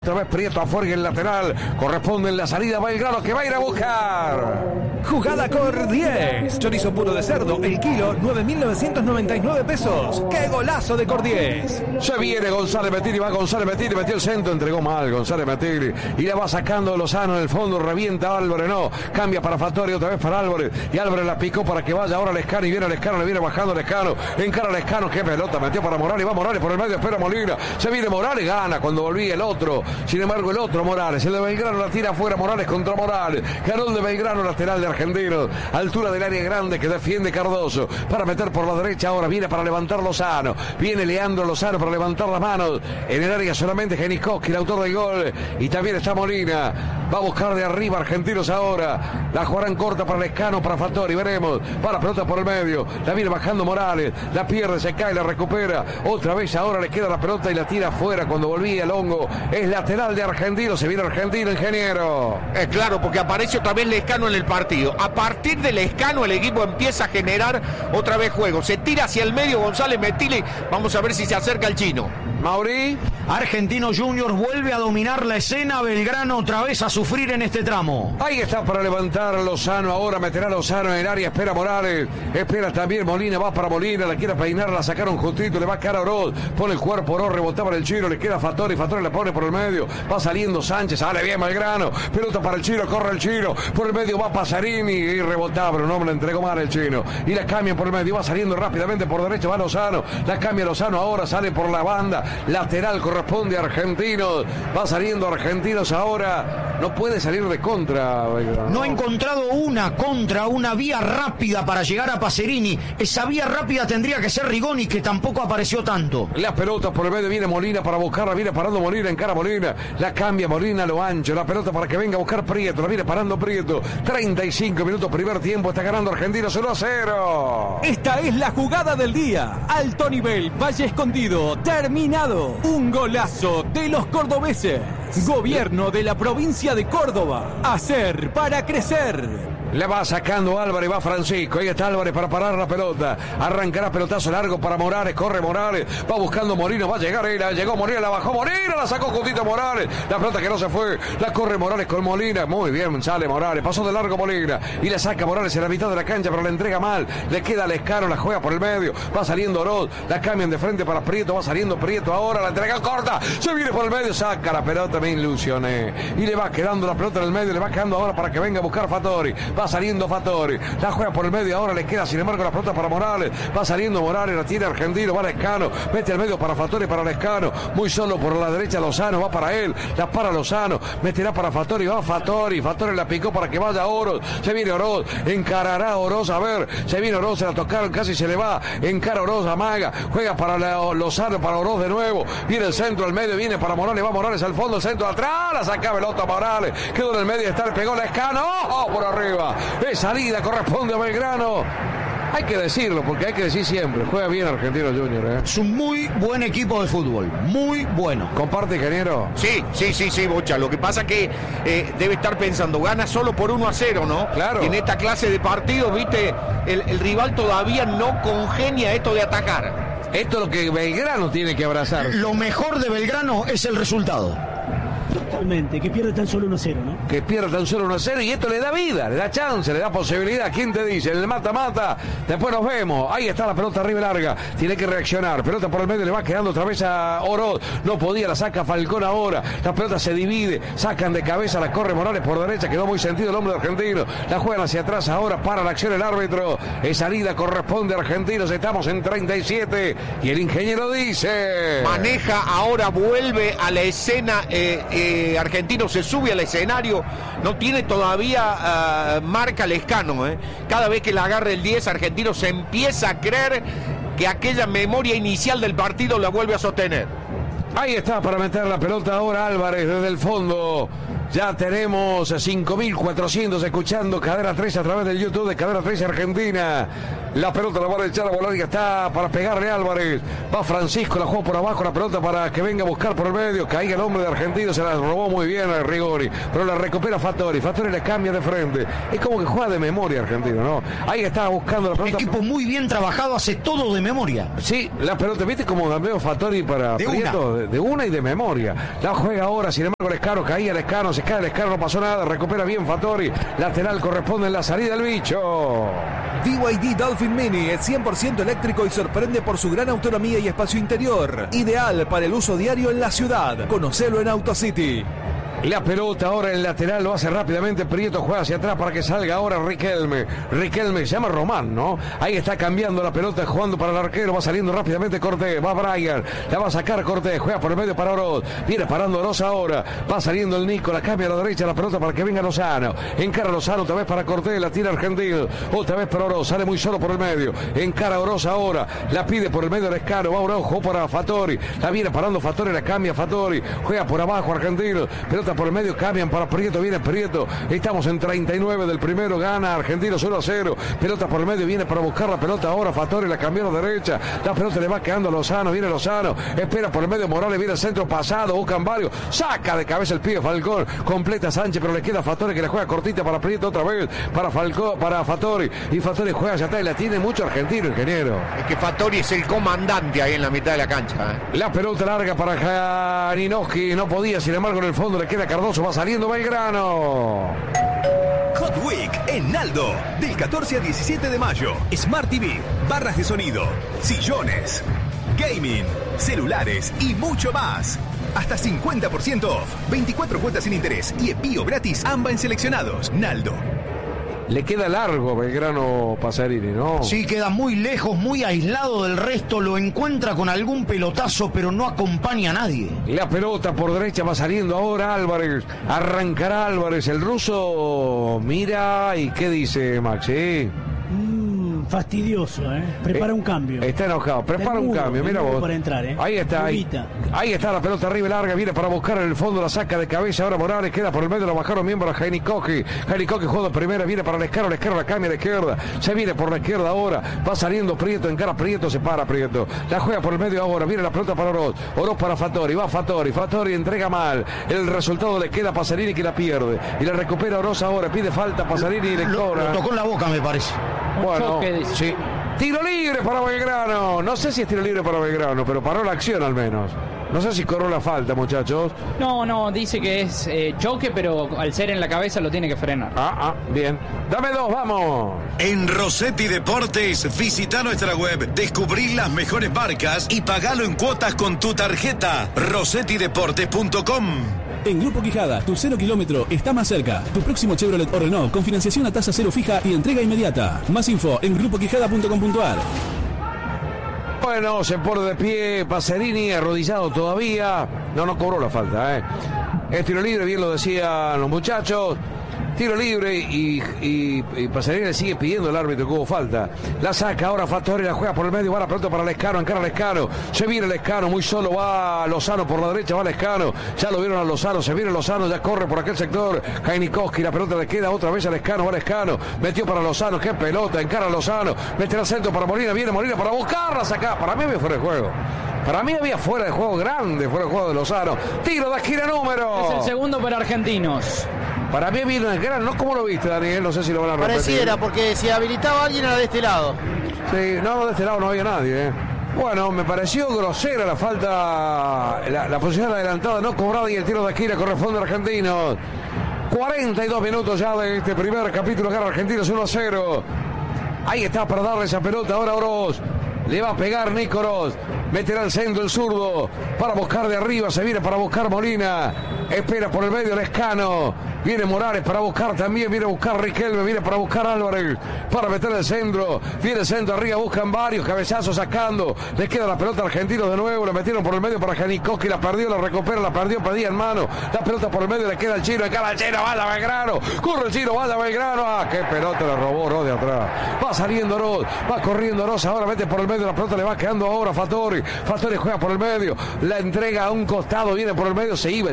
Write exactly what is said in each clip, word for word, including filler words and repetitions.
Otra vez Prieto afuera y el lateral. Corresponde en la salida Belgrano que va a ir a buscar. Jugada Cor diez. Chorizo puro de cerdo, el kilo, nueve mil novecientos noventa y nueve pesos. ¡Qué golazo de Cor diez! Se viene González Metilli, va González Metilli, metió el centro, entregó mal González Metilli. Y la va sacando Lozano en el fondo, revienta Álvarez, no. Cambia para Fattori, otra vez para Álvarez. Y Álvarez la picó para que vaya ahora Lescano. Y viene Lescano, le viene bajando Lescano. Encara Lescano, qué pelota, metió para Morales. Va Morales por el medio, espera Molina. Se viene Morales, gana cuando volvía el otro. Sin embargo, el otro Morales, el de Belgrano la tira afuera, Morales contra Morales. Ganó el de Belgrano, lateral de Argentinos. Altura del área grande que defiende Cardoso. Para meter por la derecha ahora, viene para levantar Lozano. Viene Leandro Lozano para levantar las manos. En el área solamente Geniskowski, el autor del gol. Y también está Molina. Va a buscar de arriba Argentinos ahora. La jugarán corta para Lescano, para Fattori. Veremos. Para pelota por el medio. La viene bajando Morales. La pierde, se cae, la recupera. Otra vez ahora le queda la pelota y la tira afuera cuando volvía el hongo. Es lateral de Argentinos. Se viene Argentino, ingeniero. Es claro, porque aparece otra vez Lescano en el partido. A partir de Lescano el equipo empieza a generar otra vez juego. Se tira hacia el medio González Metilli. Vamos a ver si se acerca el chino. Mauri. Argentinos Juniors vuelve a dominar la escena. Belgrano otra vez a sufrir en este tramo. Ahí está para levantar Lozano. Ahora meterá Lozano en el área. Espera Morales. Espera también Molina. Va para Molina. La quiere peinar. La sacaron justito. Le va a quedar a Oroz. Pone el cuerpo Oroz. Rebotaba en el Chino. Le queda Fattori. Fattori le pone por el medio. Va saliendo Sánchez. Sale bien Belgrano. Pelota para el Chino. Corre el Chino. Por el medio va Pasarini. Y rebotaba. Pero no me la entregó mal el Chino. Y la cambia por el medio. Va saliendo rápidamente por derecha. Va Lozano. La cambia Lozano. Ahora sale por la banda. Lateral corresponde a Argentinos. Va saliendo Argentinos ahora. No puede salir de contra. No ha encontrado una contra, una vía rápida para llegar a Pacerini. Esa vía rápida tendría que ser Rigoni, que tampoco apareció tanto. Las pelotas por el medio. Viene Molina para buscarla. Viene parando Molina. Encara Molina. La cambia Molina a lo ancho. La pelota para que venga a buscar Prieto. La viene parando Prieto. treinta y cinco minutos primer tiempo. Está ganando Argentinos cero a cero. Esta es la jugada del día. Alto nivel, Valle Escondido. Terminado. Un golazo de los cordobeses. Gobierno de la provincia de Córdoba. Hacer para crecer. Le va sacando Álvarez, va Francisco. Ahí está Álvarez para parar la pelota. Arrancará pelotazo largo para Morales. Corre Morales. Va buscando Molina. Va a llegar él. Llegó Molina, la bajó Molina. La sacó justito Morales. La pelota que no se fue. La corre Morales con Molina. Muy bien, sale Morales. Pasó de largo Molina. Y le saca Morales en la mitad de la cancha, pero la entrega mal. Le queda Lescano. La juega por el medio. Va saliendo Oroz. La cambian de frente para Prieto. Va saliendo Prieto ahora. La entrega corta. Se viene por el medio. Saca la pelota. Me ilusioné. Y le va quedando la pelota en el medio. Le va quedando ahora para que venga a buscar Fattori. Va saliendo Fattori, la juega por el medio, ahora le queda sin embargo la pelota para Morales, va saliendo Morales, la tiene Argentino, va Lescano, mete al medio para Fattori, para Lescano, muy solo por la derecha Lozano, va para él, la para Lozano, meterá para Fattori, va Fattori, Fattori la picó para que vaya Oroz, se viene Oroz, encarará Oroz, a ver, se viene Oroz, se la tocaron, casi se le va, encara Oroz, amaga, juega para la, Lozano, para Oroz de nuevo, viene el centro al medio, viene para Morales, va Morales al fondo, el centro atrás, la saca pelota Morales, quedó en el medio, está, le pegó Lescano, oh, por arriba, es salida, corresponde a Belgrano. Hay que decirlo, porque hay que decir siempre, juega bien Argentinos Juniors, ¿eh? Es un muy buen equipo de fútbol, muy bueno. ¿Comparte, ingeniero? Sí, sí, sí, sí, Bocha. Lo que pasa es que eh, debe estar pensando, gana solo por uno a cero, ¿no? Claro. En esta clase de partidos, viste, el, el rival todavía no congenia esto de atacar. Esto es lo que Belgrano tiene que abrazar. Lo mejor de Belgrano es el resultado. Totalmente, que pierde tan solo uno a cero, ¿no? Que pierde tan solo uno a cero y esto le da vida, le da chance, le da posibilidad. ¿Quién te dice? En el mata-mata, después nos vemos. Ahí está la pelota arriba larga, tiene que reaccionar. Pelota por el medio, le va quedando otra vez a Oroz. No podía, la saca Falcón ahora. La pelota se divide, sacan de cabeza, la corre Morales por derecha. Quedó muy sentido el hombre argentino. La juegan hacia atrás ahora, para la acción el árbitro. Esa salida corresponde a Argentinos. Estamos en treinta y siete y el ingeniero dice... Maneja, ahora vuelve a la escena... Eh, eh, Argentino se sube al escenario, no tiene todavía uh, marca Lescano, ¿eh? Cada vez que la agarra el diez, Argentino se empieza a creer que aquella memoria inicial del partido la vuelve a sostener. Ahí está para meter la pelota ahora Álvarez desde el fondo. Ya tenemos cinco mil cuatrocientos escuchando Cadena trece a través del YouTube de Cadena trece Argentina. La pelota la va a echar a volar y está para pegarle Álvarez. Va Francisco, la juega por abajo, la pelota para que venga a buscar por el medio. Caiga el hombre de Argentino, se la robó muy bien a Rigoni, pero la recupera Fattori. Fattori le cambia de frente. Es como que juega de memoria Argentino, ¿no? Ahí está buscando la pelota. Equipo muy bien trabajado, hace todo de memoria. Sí, la pelota, ¿viste cómo gambeó Fattori para de Prieto? una. De, de una y de memoria. La juega ahora, sin embargo, Lescano, caía Lescano, se cae Lescano, no pasó nada, recupera bien Fattori. Lateral corresponde en la salida del bicho. B Y D Dolphin Mini es cien por ciento eléctrico y sorprende por su gran autonomía y espacio interior. Ideal para el uso diario en la ciudad. Conocelo en AutoCity. La pelota ahora en lateral lo hace rápidamente. Prieto juega hacia atrás para que salga ahora Riquelme. Riquelme se llama Román, ¿no? Ahí está cambiando la pelota, jugando para el arquero. Va saliendo rápidamente Cortés. Va Brian. La va a sacar Cortés. Juega por el medio para Oroz. Viene parando Oroz ahora. Va saliendo el Nico. La cambia a la derecha la pelota para que venga Lozano. Encara Lozano otra vez para Cortés. La tira Argentino. Otra vez para Oroz. Sale muy solo por el medio. Encara Oroz ahora. La pide por el medio de Escano. Va Oroz. Juega para Fattori. La viene parando Fattori. La cambia Fattori. Juega por abajo Argentino. Pelota por el medio, cambian para Prieto, viene Prieto, estamos en treinta y nueve del primero, gana Argentinos uno a cero, pelota por el medio, viene para buscar la pelota ahora Fattori, la cambió a la derecha, la pelota le va quedando a Lozano, viene Lozano, espera por el medio Morales, viene el centro pasado, buscan varios, saca de cabeza el pie Falcón, completa Sánchez, pero le queda Fattori que le juega cortita para Prieto otra vez, para Falcón, para Fattori, y Fattori juega hacia atrás y la tiene mucho Argentino, ingeniero. Es que Fattori es el comandante ahí en la mitad de la cancha, ¿eh? La pelota larga para Janinoski, no podía, sin embargo en el fondo le queda Cardoso, va saliendo Belgrano. Hot Week en Naldo, del catorce al diecisiete de mayo. Smart T V, barras de sonido, sillones, gaming, celulares y mucho más. Hasta cincuenta por ciento off, veinticuatro cuotas sin interés y envío gratis ambas en seleccionados. Naldo. Le queda largo Belgrano Pasarini, ¿no? Sí, queda muy lejos, muy aislado del resto. Lo encuentra con algún pelotazo, pero no acompaña a nadie. La pelota por derecha va saliendo ahora Álvarez. Arrancará Álvarez. El ruso mira y ¿qué dice Maxi? Mm, fastidioso, ¿eh? Prepara eh, un cambio. Está enojado. Prepara un mudo, cambio, mira vos. Para entrar, ¿eh? Ahí está, ahí, ahí está la pelota arriba y larga. Viene para buscar en el fondo, la saca de cabeza. Ahora Morales queda por el medio, la bajaron bien para Jaini Coqui. Jaini Coqui juega de primera, viene para Lescano. Lescano la cambia a la izquierda. Se viene por la izquierda ahora. Va saliendo Prieto, encara Prieto, se para Prieto. La juega por el medio ahora. Viene la pelota para Oroz. Oroz para Fattori. Va Fattori. Fattori entrega mal. El resultado le queda a Pasarini que la pierde. Y la recupera Oroz ahora. Pide falta Pasarini y le Lo, cobra. lo tocó en la boca, me parece. Bueno, sí. Tiro libre para Belgrano. No sé si es tiro libre para Belgrano, pero paró la acción al menos. No sé si corrió la falta, muchachos. No, no, dice que es eh, choque, pero al ser en la cabeza lo tiene que frenar. Ah, ah, bien. Dame dos, vamos. En Rossetti Deportes, visita nuestra web, descubrí las mejores marcas y pagalo en cuotas con tu tarjeta. rossetti deportes punto com. En Grupo Quijada, tu cero kilómetro está más cerca. Tu próximo Chevrolet o Renault con financiación a tasa cero fija y entrega inmediata. Más info en grupo quijada punto com punto a r. Bueno, se pone de pie Pasarini, arrodillado todavía. No, no cobró la falta, ¿eh? Es tiro libre, bien lo decían los muchachos. Tiro libre y, y, y Pasarini le sigue pidiendo al árbitro que hubo falta. La saca ahora Fattori, la juega por el medio, va la pelota para Lescano, encara Lescano. Se viene Lescano, muy solo va Lozano por la derecha, va Lescano. Ya lo vieron a Lozano, se viene Lozano, ya corre por aquel sector. Jainikoski, la pelota le queda otra vez a Lescano, va Lescano. Metió para Lozano, qué pelota, encara Lozano. Mete al centro para Molina, viene Molina para buscarla, saca. Para mí había fuera de juego. Para mí había fuera de juego grande, fuera de juego de Lozano. Tiro de esquina número. Es el segundo para Argentinos. Para mí vino en gran, ¿no? ¿Cómo lo viste, Daniel? No sé si lo van a repetir. Pareciera, porque si habilitaba a alguien era de este lado. Sí, no, de este lado no había nadie, ¿eh? Bueno, me pareció grosera la falta, la, la posición adelantada no cobrada y el tiro de esquina corresponde a Argentinos. cuarenta y dos minutos ya de este primer capítulo, gana Argentinos uno a cero. Ahí está para darle esa pelota ahora Oroz. Le va a pegar Nico Oroz. Meterá al centro el zurdo para buscar de arriba. Se viene para buscar Molina. Espera por el medio Lescano. Viene Morales para buscar también. Viene a buscar Riquelme. Viene para buscar Álvarez. Para meter el centro. Viene el centro arriba. Buscan varios cabezazos sacando. Les queda la pelota a Argentinos de nuevo. La metieron por el medio para Janikoski. La perdió, la recupera. La perdió, perdía en mano. La pelota por el medio. Le queda el Chino. Acá el Chino. Vaya Belgrano. Corre el Chino. Vaya Belgrano. Ah, qué pelota le robó Oroz de atrás. Va saliendo Oroz. Va corriendo Oroz. Ahora mete por el medio. La pelota le va quedando ahora a Fattori. Fattori juega por el medio. La entrega a un costado. Viene por el medio. Se iba el Chino.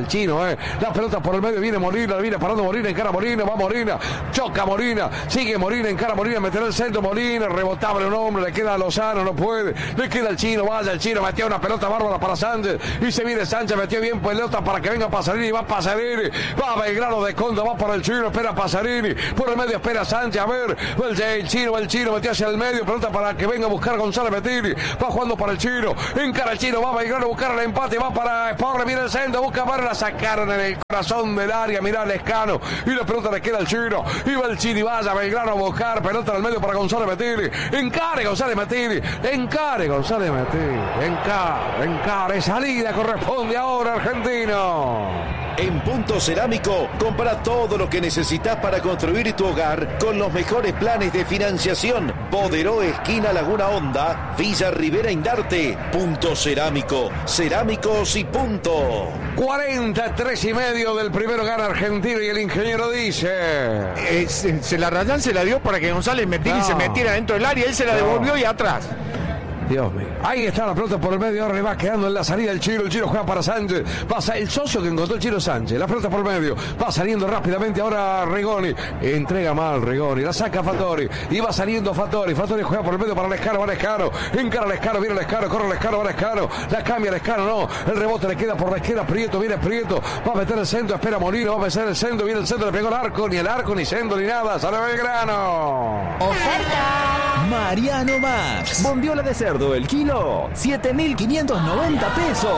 argentino, ¿eh? La pelota por el medio, viene Molina, viene parando Molina, encara Molina, va Molina, choca Molina, sigue Molina, encara Molina, meterá el centro Molina, rebotable un hombre, le queda a Lozano, no puede, le queda el chino, vaya el chino, metió una pelota bárbara para Sánchez, y se viene Sánchez, metió bien pelota para que venga Pasarini, va Pasarini, va Belgrano de Conda, va para el chino, espera Pasarini, por el medio espera Sánchez, a ver, va el, el chino, va el chino, metió hacia el medio, pelota para que venga a buscar González Metini, va jugando para el chino, encara el chino, va Belgrano a buscar el empate, va para Sporle, mira el centro, busca para la sacaron en el corazón del área, mira Lescano, y la pelota le queda al chino, y va el chino y vaya Belgrano a buscar, pelota al medio para González Metini, encare González Metini, encare González Metini, encare, encare, salida corresponde ahora Argentino. En Punto Cerámico, compra todo lo que necesitas para construir tu hogar con los mejores planes de financiación. Poderó, esquina Laguna Honda, Villa Rivera Indarte. Punto Cerámico, cerámicos y punto. cuarenta y tres y medio del primero gana Argentino y el ingeniero dice... Eh, se, se la Rayán se la dio para que González Metini no. se metiera dentro del área, él se la devolvió no. y atrás. Dios mío. Ahí está la pelota por el medio, ahora le va quedando en la salida el Chino, el Chino juega para Sánchez, pasa el socio que encontró el Chino Sánchez, la pelota por el medio, va saliendo rápidamente ahora Rigoni, entrega mal Rigoni, la saca Fattori, y va saliendo Fattori, Fattori juega por el medio para Lescano, va Lescano, encara Lescano, viene Lescano, corre Lescano, va Lescano, la cambia Lescano, no, el rebote le queda por la izquierda, Prieto, viene Prieto, va a meter el centro, espera Molino, va a meter el centro, viene el centro, le pegó el arco, ni el arco, ni centro, ni nada, sale Belgrano. ¡Oferta! Mariano Max. Bondiola de cerdo, el kilo, siete mil quinientos noventa pesos.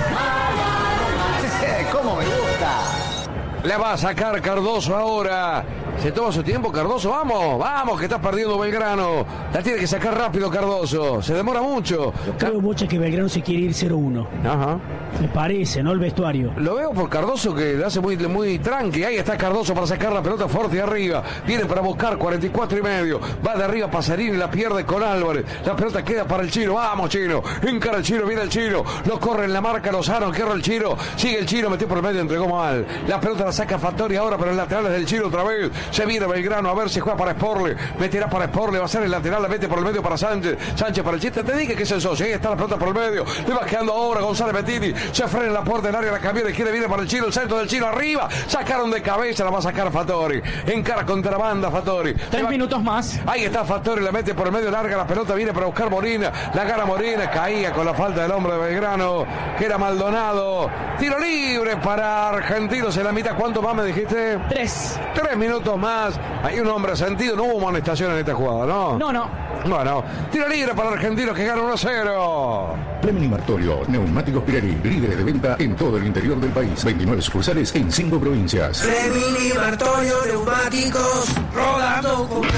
¿Cómo me gusta? Le va a sacar Cardoso ahora. Se toma su tiempo Cardoso, vamos, vamos, que está perdiendo Belgrano. La tiene que sacar rápido Cardoso, se demora mucho. Yo creo, Bocha, que Belgrano se quiere ir cero uno. Ajá. Me parece, ¿no? El vestuario. Lo veo por Cardoso que le hace muy, muy tranqui. Ahí está Cardoso para sacar la pelota fuerte arriba. Viene para buscar cuarenta y cuatro y medio. Va de arriba Pasarini, la pierde con Álvarez. La pelota queda para el Chino. Vamos, Chino. Encara el Chino, viene el Chino. Lo corre en la marca Lozano, querra el Chino. Sigue el Chino, metió por el medio, entregó mal. La pelota la saca Fattori ahora, pero el lateral es del Chino otra vez. Se viene Belgrano, a ver si juega para Sporle. Meterá para Sporle, va a ser el lateral, la mete por el medio para Sánchez. Sánchez para el chiste, te dije que es el socio. Ahí está la pelota por el medio. Le va quedando ahora González Metini. Se frena en la puerta del área, la cambió de izquierda, viene para el Chino, el centro del Chino arriba. Sacaron de cabeza, la va a sacar Fattori. Encara contra la banda Fattori. Tres va... minutos más. Ahí está Fattori, la mete por el medio, larga la pelota, viene para buscar Molina. La gana Molina, caía con la falta del hombre de Belgrano, que era Maldonado. Tiro libre para Argentinos en la mitad. ¿Cuánto más me dijiste? Tres. Tres minutos más. Hay un hombre sentido, no hubo amonestación en esta jugada, ¿no? No, no. Bueno, tiro libre para Argentinos que gana uno a cero. Fleming Martorio, neumáticos Pirelli, líderes de venta en todo el interior del país. veintinueve sucursales en cinco provincias. Fleming Martorio, neumáticos, rodando con...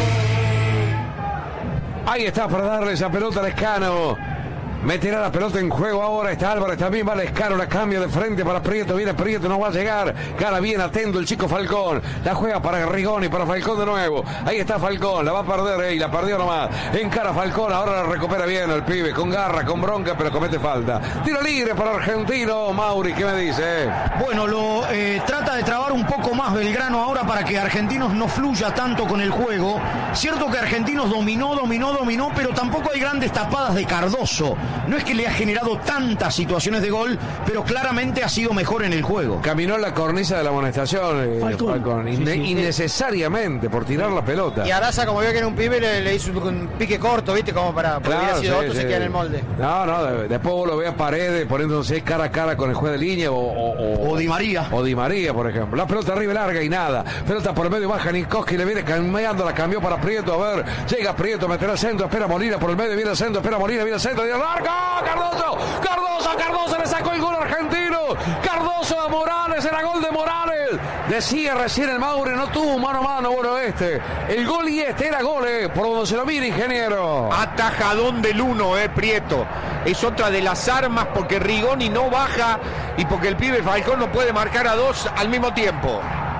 Ahí está para darle esa pelota a Lescano. Meterá la pelota en juego ahora. Está Álvarez también. Va Lescano. La cambia de frente para Prieto. Viene Prieto. No va a llegar. Gana bien atento el chico Falcón. La juega para Rigoni. Para Falcón de nuevo. Ahí está Falcón. La va a perder. Eh, y la perdió nomás. Encara Falcón. Ahora la recupera bien el pibe. Con garra, con bronca, pero comete falta. Tiro libre para Argentino. Mauri, ¿qué me dice? Bueno, lo eh, trata de trabar un poco más Belgrano ahora para que Argentinos no fluya tanto con el juego. Cierto que Argentinos dominó, dominó, dominó, pero tampoco hay grandes tapadas de Cardoso. No es que le ha generado tantas situaciones de gol, pero claramente ha sido mejor en el juego. Caminó en la cornisa de la amonestación, eh, Falcón, Falcón. Sí, Inne- sí. innecesariamente por tirar la pelota. Y Araza, como vio que era un pibe, le, le hizo un pique corto, ¿viste? Como para, porque claro, hubiera sido sí, otro, sí. se queda en el molde. No, no, de, después vos lo veas Paredes poniéndose cara a cara con el juez de línea o, o, o, o Di María. O Di María, por ejemplo. La pelota arriba larga y nada. Pelota por el medio, baja Nikoski, le viene cambiando, la cambió para Prieto. A ver, llega Prieto, meterá el centro, espera Molina por el medio, viene el centro, espera Molina, viene el centro, viene el largo, Cardoso. Cardoso, Cardoso le sacó el gol argentino. Cardoso a Morales, era gol de Morales. Decía recién el Mauri, no tuvo mano a mano, bueno este. El gol y este era gol, eh, por donde se lo mira, ingeniero. Atajadón del uno, eh, Prieto. Es otra de las armas porque Rigoni no baja y porque el pibe Falcón no puede marcar a dos al mismo tiempo.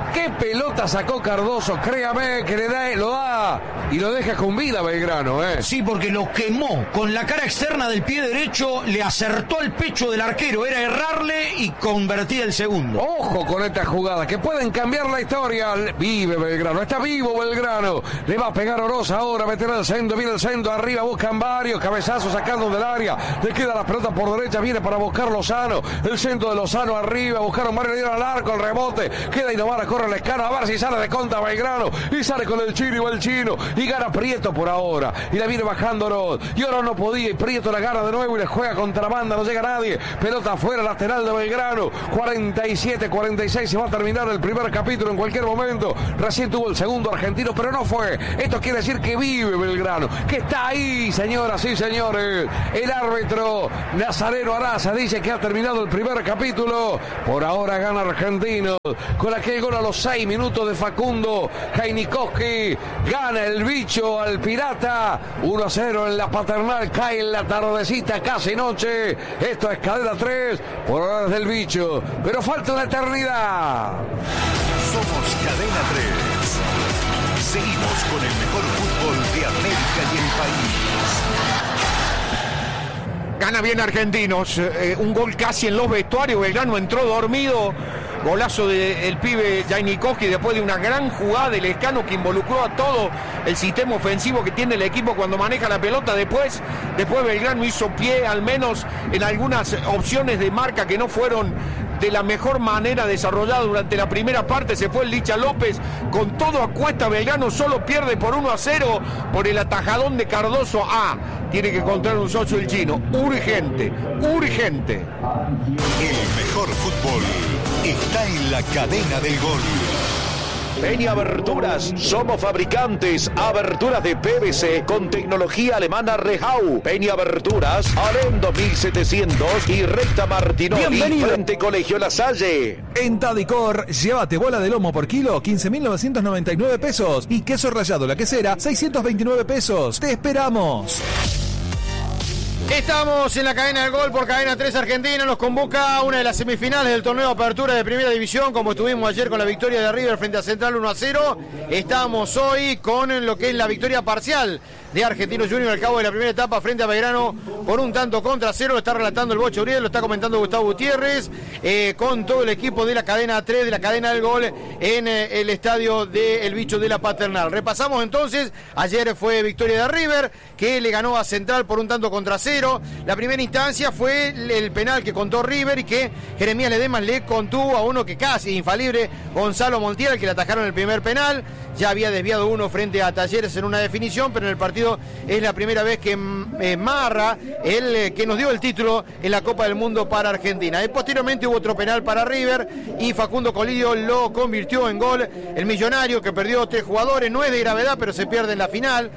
qué pelota sacó Cardoso, créame que le da, lo da y lo deja con vida Belgrano, ¿eh? Sí, porque lo quemó con la cara externa del pie derecho, le acertó al pecho del arquero, era errarle y convertía el segundo. Ojo con esta jugada, que pueden cambiar la historia. Vive Belgrano, está vivo Belgrano, le va a pegar Oroz ahora, meter el centro, viene el centro, arriba buscan varios, cabezazos sacando del área, le queda la pelota por derecha, viene para buscar Lozano, el centro de Lozano arriba, buscaron Mario, le dieron al arco, el rebote, queda Inovara, corre el escano, a ver si sale de contra Belgrano, y sale con el chino y va el chino, y gana Prieto por ahora, y la viene bajando Oroz, y Oroz no podía, y Prieto la gana de nuevo y le juega contra banda, no llega nadie, pelota afuera, lateral de Belgrano, cuarenta y siete cuarenta y seis, se va a terminar el primer capítulo en cualquier momento, recién tuvo el segundo argentino, pero no fue, esto quiere decir que vive Belgrano, que está ahí, señoras y señores, el árbitro Nazareno Araza dice que ha terminado el primer capítulo, por ahora gana Argentinos, con aquel gol a los seis minutos de Facundo Jainikowski, gana el bicho al Pirata, uno a cero en la Paternal, cae en la tardecita, casi noche, esto es Cadena tres, por ahora es del bicho, pero falta una eternidad. Somos Cadena tres. Seguimos con el mejor fútbol de América y el país. Gana bien Argentinos, eh, un gol casi en los vestuarios, Belgrano entró dormido, golazo del pibe Jainikowski después de una gran jugada del Lescano que involucró a todo el sistema ofensivo que tiene el equipo cuando maneja la pelota, después, después Belgrano hizo pie al menos en algunas opciones de marca que no fueron de la mejor manera desarrollada durante la primera parte, se fue el Licha López, con todo a cuesta, Belgrano solo pierde por uno a cero por el atajadón de Cardoso. Ah, tiene que encontrar un socio el chino, urgente, urgente. El mejor fútbol está en la cadena del gol. Peña Aberturas, somos fabricantes, aberturas de P V C con tecnología alemana Rehau. Peña Aberturas, Alem dos mil setecientos y Recta Martinoli, Bienvenido. frente Colegio La Salle. En Tadicor, llévate bola de lomo por kilo, quince mil novecientos noventa y nueve pesos. Y queso rallado la quesera, seiscientos veintinueve pesos. ¡Te esperamos! Estamos en la cadena del gol por Cadena tres Argentina. Nos convoca a una de las semifinales del torneo de apertura de Primera División, como estuvimos ayer con la victoria de River frente a Central uno a cero. Estamos hoy con lo que es la victoria parcial de Argentinos Juniors al cabo de la primera etapa frente a Belgrano por un tanto contra cero. Lo está relatando el Bocho Uriel, lo está comentando Gustavo Gutiérrez, eh, con todo el equipo de la cadena tres, de la cadena del gol, en eh, el estadio del Bicho de la Paternal. Repasamos entonces, ayer fue victoria de River, que le ganó a Central por un tanto contra cero. La primera instancia fue el penal que contó River y que Jeremías Ledesma le contuvo a uno que casi infalible, Gonzalo Montiel, al que le atajaron el primer penal. Ya había desviado uno frente a Talleres en una definición, pero en el partido es la primera vez que eh, Marra, el eh, que nos dio el título en la Copa del Mundo para Argentina. Y posteriormente hubo otro penal para River y Facundo Colidio lo convirtió en gol. El millonario, que perdió tres jugadores, no es de gravedad, pero se pierde en la final,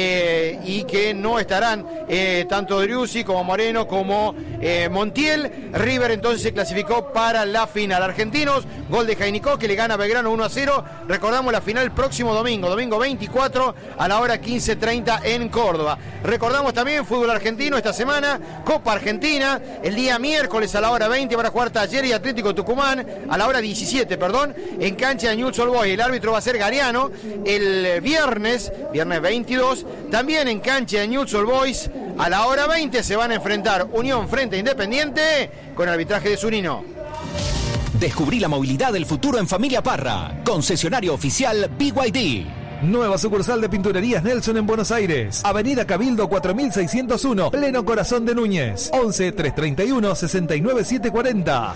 eh, y que no estarán eh, tanto Driussi como Moreno como eh, Montiel. River entonces se clasificó para la final. Argentinos, gol de Jainikowski, que le gana a Belgrano uno a cero. Recordamos la final próximo domingo, domingo veinticuatro a la hora quince treinta en Córdoba. Recordamos también fútbol argentino esta semana, Copa Argentina, el día miércoles a la hora veinte para jugar Talleres y Atlético Tucumán, a la hora diecisiete, perdón, en cancha de Newell's Old Boys. El árbitro va a ser Gariano. El viernes, viernes veintidós, también en cancha de Newell's Old Boys, a la hora veinte se van a enfrentar Unión frente a Independiente con arbitraje de Zunino. Descubrí la movilidad del futuro en Familia Parra. Concesionario oficial B Y D. Nueva sucursal de Pinturerías Nelson en Buenos Aires. Avenida Cabildo cuatro mil seiscientos uno, pleno corazón de Núñez. once, trescientos treinta y uno, sesenta y nueve, setecientos cuarenta.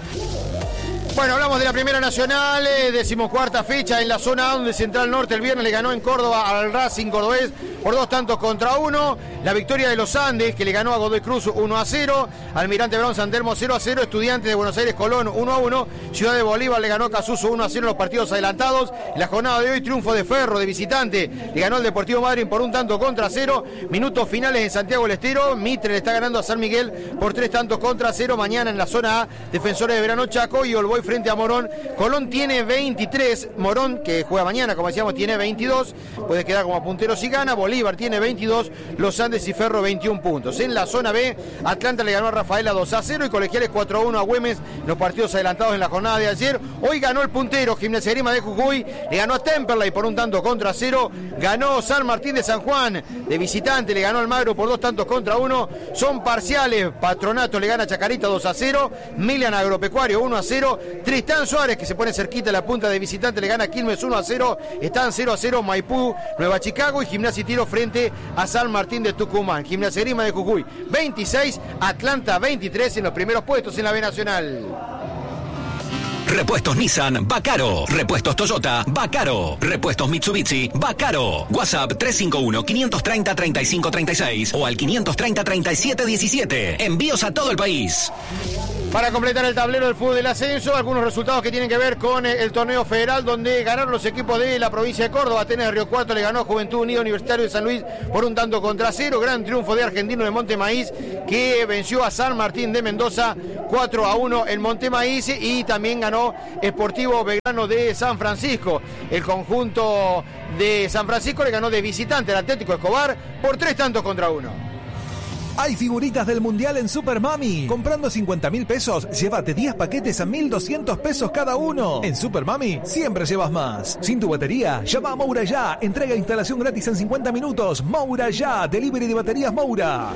Bueno, hablamos de la Primera Nacional, eh, decimocuarta fecha en la zona A, donde Central Norte el viernes le ganó en Córdoba al Racing cordobés por dos tantos contra uno. La victoria de los Andes, que le ganó a Godoy Cruz uno a cero. Almirante Brown San Telmo cero a cero. Estudiantes de Buenos Aires Colón uno a uno. Ciudad de Bolívar le ganó a Casuso uno a cero en los partidos adelantados. En la jornada de hoy, triunfo de Ferro de visitante. Le ganó al Deportivo Madryn por un tanto contra cero. Minutos finales en Santiago del Estero. Mitre le está ganando a San Miguel por tres tantos contra cero. Mañana en la zona A, Defensores de Verano Chaco y Olboy frente a Morón. Colón tiene veintitrés. Morón, que juega mañana, como decíamos, tiene veintidós. Puede quedar como puntero si gana. Bolívar Bolívar tiene veintidós, Los Andes y Ferro veintiún puntos. En la zona B, Atlanta le ganó a Rafaela dos a cero y Colegiales cuatro a uno a Güemes, los partidos adelantados en la jornada de ayer. Hoy ganó el puntero, Gimnasia y Grima de Jujuy, le ganó a Temperley por un tanto contra cero, ganó San Martín de San Juan, de visitante, le ganó Almagro por dos tantos contra uno, son parciales, Patronato le gana a Chacarita dos a cero, Milian Agropecuario uno a cero, Tristán Suárez, que se pone cerquita a la punta de visitante, le gana a Quilmes uno a cero, están cero a cero Maipú, Nueva Chicago y Gimnasia y Tiro frente a San Martín de Tucumán. Gimnasia y Grima de Jujuy veintiséis, Atlanta veintitrés en los primeros puestos en la B Nacional. Repuestos Nissan, Bacaro. Repuestos Toyota, Bacaro. Repuestos Mitsubishi, Bacaro. WhatsApp tres cinco uno, cinco tres cero, tres cinco tres seis o al quinientos treinta, treinta y siete diecisiete. Envíos a todo el país. Para completar el tablero del fútbol del ascenso, algunos resultados que tienen que ver con el torneo federal, donde ganaron los equipos de la provincia de Córdoba. Atenas de Río Cuarto le ganó a Juventud Unida Universitario de San Luis por un tanto contra cero. Gran triunfo de Argentino de Montemaíz, que venció a San Martín de Mendoza cuatro a uno en Montemaíz, y también ganó Sportivo Belgrano de San Francisco. El conjunto de San Francisco le ganó de visitante al Atlético Escobar por tres tantos contra uno. Hay figuritas del Mundial en Super Mami. Comprando cincuenta mil pesos, llévate diez paquetes a mil doscientos pesos cada uno. En Super Mami siempre llevas más. Sin tu batería, llama a Moura Ya. Entrega e instalación gratis en cincuenta minutos. Moura Ya, delivery de baterías Moura.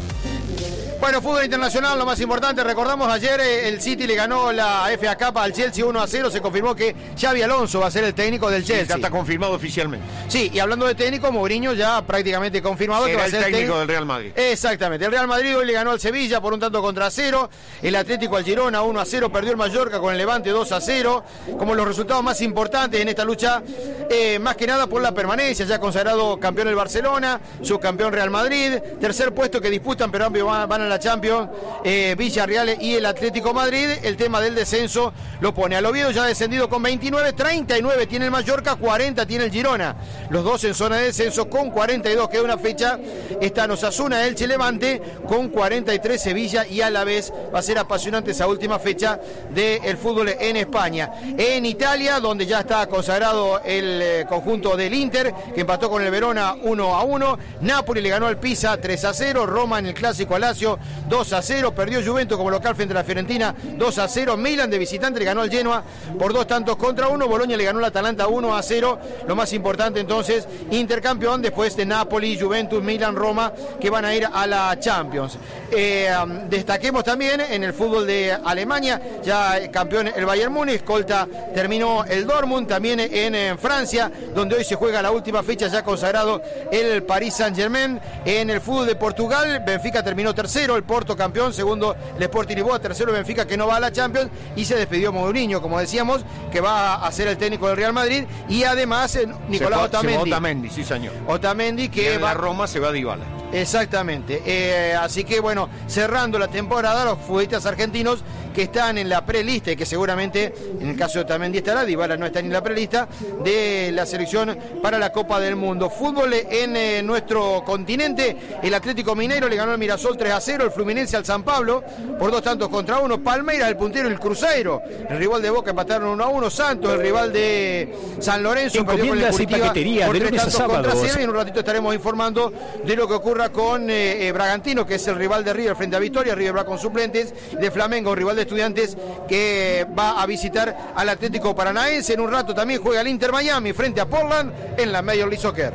Bueno, fútbol internacional, lo más importante, recordamos ayer eh, el City le ganó la F A Cup al Chelsea uno a cero, se confirmó que Xabi Alonso va a ser el técnico del Chelsea. Sí, ya está confirmado oficialmente. Sí, y hablando de técnico, Mourinho ya prácticamente confirmado Será que va a el ser técnico, técnico del Real Madrid. Exactamente, el Real Madrid hoy le ganó al Sevilla por un tanto contra cero, el Atlético al Girona uno a cero, perdió el Mallorca con el Levante dos a cero, como los resultados más importantes en esta lucha, eh, más que nada por la permanencia, ya consagrado campeón el Barcelona, subcampeón Real Madrid, tercer puesto que disputan pero ambos van, van a la Champions, Eh, Villarreal y el Atlético Madrid. El tema del descenso lo pone al Oviedo, ya descendido con veintinueve, treinta y nueve tiene el Mallorca, cuarenta tiene el Girona, los dos en zona de descenso con cuarenta y dos, queda una fecha, están Osasuna, Elche, Levante con cuarenta y tres, Sevilla y Alavés. Va a ser apasionante esa última fecha del fútbol en España. En Italia, donde ya está consagrado el eh, conjunto del Inter, que empató con el Verona uno a uno, Napoli le ganó al Pisa tres a cero, Roma en el clásico a Lazio dos a cero, perdió Juventus como local frente a la Fiorentina dos a cero, Milan de visitante le ganó al Genoa por dos tantos contra uno, Boloña le ganó al Atalanta uno a cero, lo más importante entonces, Intercampeón después de Napoli, Juventus, Milan, Roma, que van a ir a la Champions. Eh, destaquemos también en el fútbol de Alemania, ya campeón el Bayern Múnich, escolta terminó el Dortmund, también en, en Francia, donde hoy se juega la última fecha, ya consagrado el Paris Saint-Germain. En el fútbol de Portugal, Benfica terminó tercero, el Porto campeón, segundo el Sporting Lisboa, tercero el Benfica, que no va a la Champions, y se despidió Mourinho, como decíamos, que va a ser el técnico del Real Madrid, y además eh, Nicolás se Otamendi. Se va Otamendi, sí señor. Otamendi que y en va la Roma se va Dybala. Exactamente, eh, así que bueno, cerrando la temporada, los futbolistas argentinos que están en la prelista y que seguramente en el caso de Otamendi estará, Dybala no está ni en la prelista de la selección para la Copa del Mundo. Fútbol en eh, nuestro continente, el Atlético Mineiro le ganó al Mirasol tres a cero, el Fluminense al San Pablo por dos tantos contra uno, Palmeiras el puntero, el Cruzeiro, el rival de Boca empataron uno a uno, Santos el rival de San Lorenzo perdió con el Curitiba por tres tantos contra cero, y en un ratito estaremos informando de lo que ocurre con eh, eh, Bragantino, que es el rival de River frente a Victoria. River va con suplentes, de Flamengo, rival de Estudiantes, que va a visitar al Atlético Paranaense. En un rato también juega el Inter Miami frente a Portland en la Major League Soccer.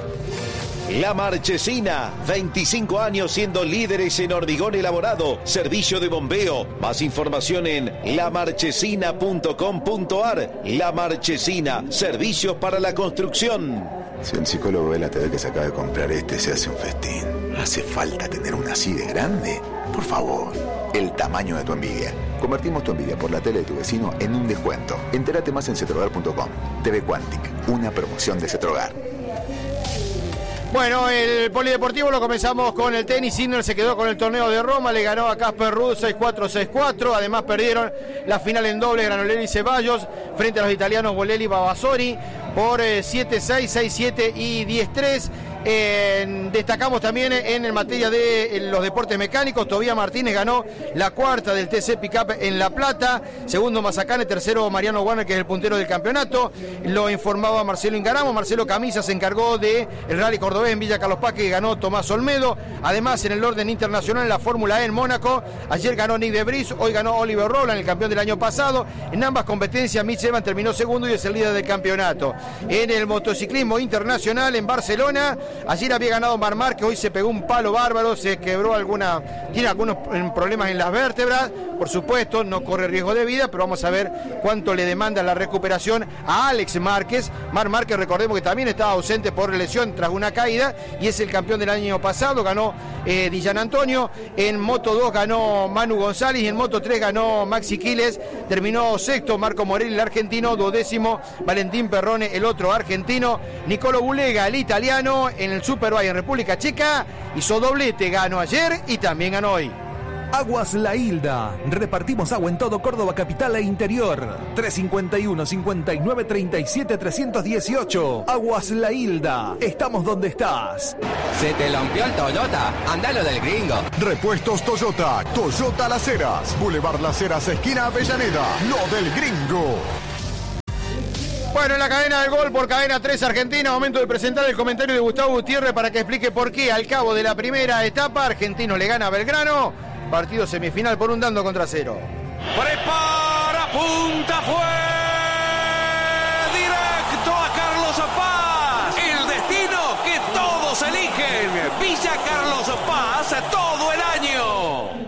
La Marchesina, veinticinco años siendo líderes en hormigón elaborado, servicio de bombeo. Más información en la marchesina punto com punto a r. La Marchesina, servicios para la construcción. Si el psicólogo ve la T V que se acaba de comprar este, se hace un festín. ¿Hace falta tener una así de grande? Por favor, el tamaño de tu envidia. Convertimos tu envidia por la tele de tu vecino en un descuento. Entérate más en cetrogar punto com. T V Quantic, una promoción de Cetrogar. Bueno, el polideportivo lo comenzamos con el tenis. Sinner se quedó con el torneo de Roma, le ganó a Casper Ruud seis cuatro, seis cuatro. Además perdieron la final en doble Granollers y Ceballos frente a los italianos Bolelli y Babasori por siete seis, seis siete y diez tres. Eh, destacamos también en, en materia de en los deportes mecánicos, Tobías Martínez ganó la cuarta del T C Pickup en La Plata, segundo Mazacane, tercero Mariano Warner, que es el puntero del campeonato. Lo informaba Marcelo Ingaramo. Marcelo Camisa se encargó del Rally Cordobés en Villa Carlos Paz, que ganó Tomás Olmedo. Además, en el orden internacional, en la Fórmula E en Mónaco, ayer ganó Nick de Vries, hoy ganó Oliver Rowland, el campeón del año pasado. En ambas competencias, Mitch Evans terminó segundo y es el líder del campeonato. En el motociclismo internacional en Barcelona, ayer había ganado Marc Márquez, hoy se pegó un palo bárbaro, se quebró alguna, tiene algunos problemas en las vértebras, por supuesto, no corre riesgo de vida, pero vamos a ver cuánto le demanda la recuperación a Alex Márquez. Marc Márquez, recordemos que también estaba ausente por lesión tras una caída y es el campeón del año pasado, ganó eh, Dillan Antonio. En Moto dos ganó Manu González y en Moto tres ganó Maxi Quiles, terminó sexto Marco Morelli, el argentino, duodécimo Valentín Perrone, el otro argentino. Nicolo Bulega, el italiano, en el Superbike en República Checa, hizo doblete, ganó ayer y también ganó hoy. Aguas La Hilda. Repartimos agua en todo Córdoba capital e interior. tres cinco uno, cinco nueve, tres siete, tres uno ocho. Aguas La Hilda. Estamos donde estás. ¿Se te rompió el Toyota? Andalo del Gringo. Repuestos Toyota. Toyota Las Heras. Boulevard Las Heras, esquina Avellaneda. Lo del Gringo. Bueno, en la cadena del gol por Cadena tres Argentina, momento de presentar el comentario de Gustavo Gutiérrez para que explique por qué al cabo de la primera etapa Argentino le gana a Belgrano, partido semifinal por un tanto contra cero. Prepara, punta, fue directo a Carlos Paz, el destino que todos eligen, Villa Carlos Paz todo el año.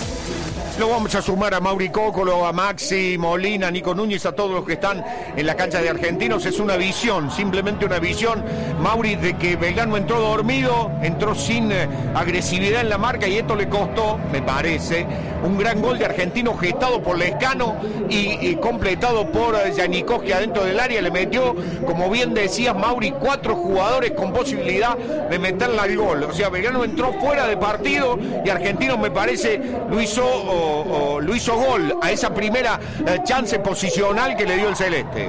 Lo vamos a sumar a Mauri Cócolo, a Maxi Molina, a Nico Núñez, a todos los que están en la cancha de Argentinos. Es una visión, simplemente una visión, Mauri, de que Belgrano entró dormido, entró sin eh, agresividad en la marca y esto le costó, me parece, un gran gol de Argentinos gestado por Lescano y, y completado por eh, Janikowski adentro del área. Le metió, como bien decías, Mauri, cuatro jugadores con posibilidad de meterle al gol. O sea, Belgrano entró fuera de partido y Argentinos, me parece, lo hizo... Oh, O, o lo hizo gol a esa primera eh, chance posicional que le dio el Celeste.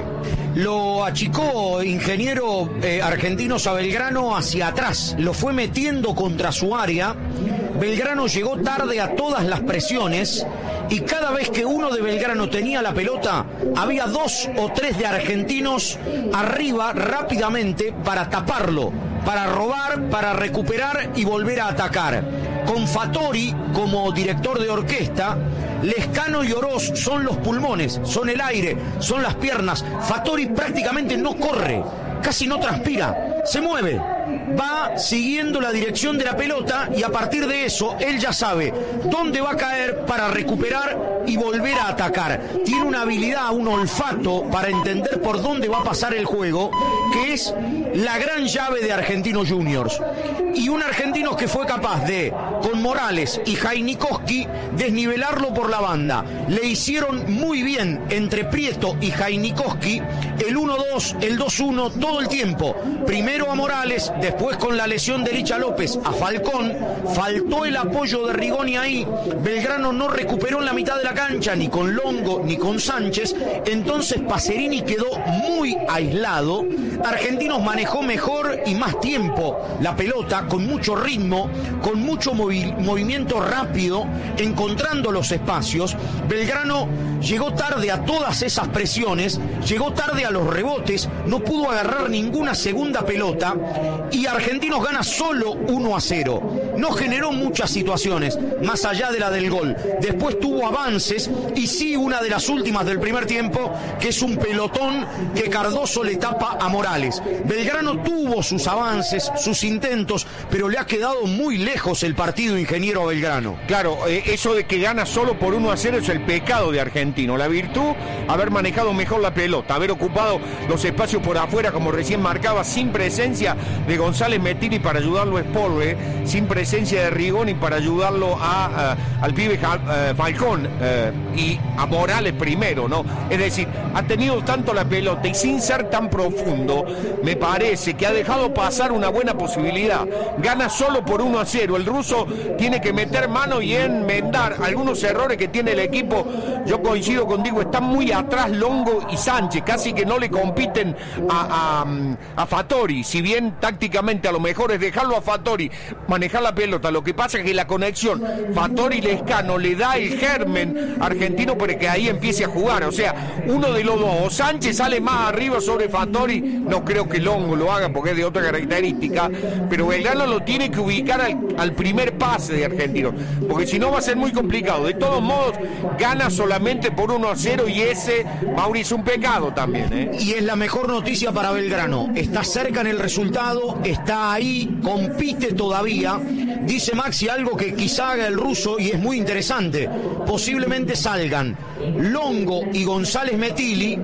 Lo achicó Ingeniero eh, Argentinos a Belgrano hacia atrás, lo fue metiendo contra su área. Belgrano llegó tarde a todas las presiones y cada vez que uno de Belgrano tenía la pelota, había dos o tres de Argentinos arriba rápidamente para taparlo, para robar, para recuperar y volver a atacar. Con Fattori como director de orquesta, Lescano y Oroz son los pulmones, son el aire, son las piernas. Fattori prácticamente no corre, casi no transpira, se mueve, va siguiendo la dirección de la pelota y a partir de eso él ya sabe dónde va a caer para recuperar y volver a atacar. Tiene una habilidad, un olfato para entender por dónde va a pasar el juego, que es la gran llave de Argentinos Juniors. Y un Argentinos que fue capaz de, con Morales y Janikowski, desnivelarlo por la banda. Le hicieron muy bien entre Prieto y Janikowski el uno dos, el dos uno todo el tiempo. Primero a Morales, después con la lesión de Licha López a Falcón, faltó el apoyo de Rigoni ahí. Belgrano no recuperó en la mitad de la cancha ni con Longo ni con Sánchez, entonces Pacerini quedó muy aislado. Argentinos manejó mejor y más tiempo la pelota, con mucho ritmo, con mucho movi- movimiento rápido, encontrando los espacios. Belgrano llegó tarde a todas esas presiones, llegó tarde a los rebotes, no pudo agarrar ninguna segunda pelota y Argentinos gana solo uno a cero. No generó muchas situaciones, más allá de la del gol. Después tuvo avances y sí una de las últimas del primer tiempo, que es un pelotón que Cardoso le tapa a Morales. Belgrano tuvo sus avances, sus intentos, pero le ha quedado muy lejos el partido, Ingeniero Belgrano. Claro, eh, eso de que gana solo por uno a cero es el pecado de Argentino. La virtud, haber manejado mejor la pelota, haber ocupado los espacios por afuera, como recién marcaba, sin presencia de González Mettini para ayudarlo a Spolve, sin presencia de Rigoni para ayudarlo a, a, al pibe uh, Falcón, uh, eh, y a Morales primero, ¿no? Es decir, ha tenido tanto la pelota y sin ser tan profundo, me parece que ha dejado pasar una buena posibilidad. Gana solo por uno a cero. El ruso tiene que meter mano y enmendar algunos errores que tiene el equipo. Yo coincido contigo, están muy atrás Longo y Sánchez, casi que no le compiten a, a, a Fattori. Si bien tácticamente a lo mejor es dejarlo a Fattori manejar la pelota, lo que pasa es que la conexión Fattori-Lescano le da el germen argentino para que ahí empiece a jugar. O sea, uno de los dos, o Sánchez sale más arriba sobre Fattori, no creo que Longo lo haga porque es de otra característica, pero Belgrano lo tiene que ubicar al, al primer pase de Argentinos, porque si no va a ser muy complicado. De todos modos, gana solamente por uno a cero y ese, Mauri, es un pecado también, ¿eh? Y es la mejor noticia para Belgrano. Está cerca en el resultado, está ahí, compite todavía. Dice Maxi algo que quizá haga el ruso y es muy interesante. Posiblemente salgan Longo y González Metilli,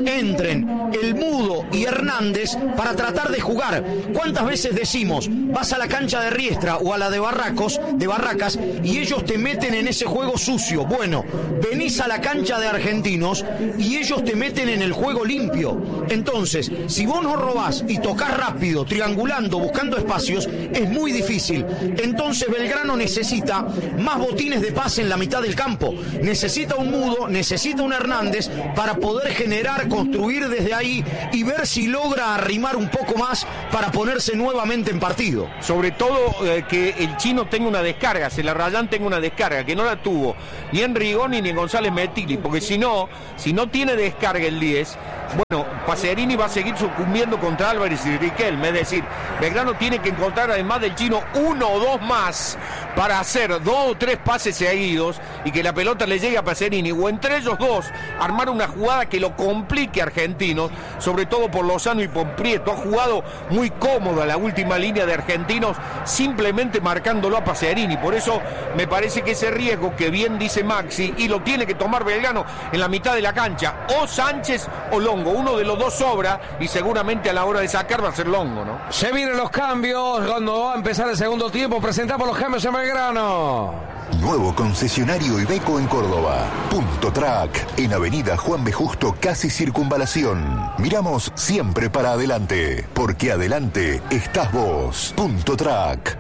entren el Mudo y Hernández para tratar de jugar. ¿Cuántas veces decimos, vas a la cancha de Riestra o a la de Barracos, de Barracas, y ellos te meten en ese juego sucio? Bueno, venís a la cancha de Argentinos y ellos te meten en el juego limpio. Entonces, si vos no robás y tocás rápido, triangulando, buscando espacios, es muy difícil. Entonces Belgrano necesita más botines de pase en la mitad del campo. Necesita un Mudo, necesita un Hernández para poder generar, construir desde ahí y ver si logra arrimar un poco más para ponerse nuevamente en partido. Sobre todo eh, que el chino tenga una descarga, Celarrayán tenga una descarga, que no la tuvo ni en Rigoni ni en González Metilli, porque si no, si no tiene descarga el diez, bueno, Pacerini va a seguir sucumbiendo contra Álvarez y Riquelme. Es decir, Belgrano tiene que encontrar además del chino uno o dos más para hacer dos o tres pases seguidos y que la pelota le llegue a Pacerini, o entre ellos dos armar una jugada que lo complique a Argentinos, sobre todo por Lozano y por Prieto. Ha jugado muy cómoda la última línea de Argentinos, simplemente marcándolo a Pacerini. Por eso me parece que ese riesgo que bien dice Maxi, y lo tiene que tomar Belgrano en la mitad de la cancha, o Sánchez o Longo, uno de los dos sobra y seguramente a la hora de sacar va a ser Longo, ¿no? Se vienen los cambios cuando va a empezar el segundo tiempo. Presentamos los cambios en Belgrano. Nuevo concesionario Iveco en Córdoba. Punto Track, en Avenida Juan B. Justo, casi Circunvalación. Miramos siempre para adelante, porque adelante estás vos. Punto Track.